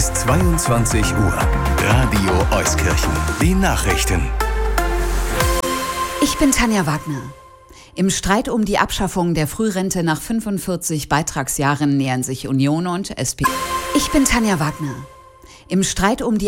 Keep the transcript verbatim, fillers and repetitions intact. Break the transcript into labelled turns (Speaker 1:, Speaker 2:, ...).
Speaker 1: bis zweiundzwanzig Uhr. Radio Euskirchen. Die Nachrichten.
Speaker 2: Ich bin Tanja Wagner. Im Streit um die Abschaffung der Frührente nach fünfundvierzig Beitragsjahren nähern sich Union und S P D. Ich bin Tanja Wagner. Im Streit um die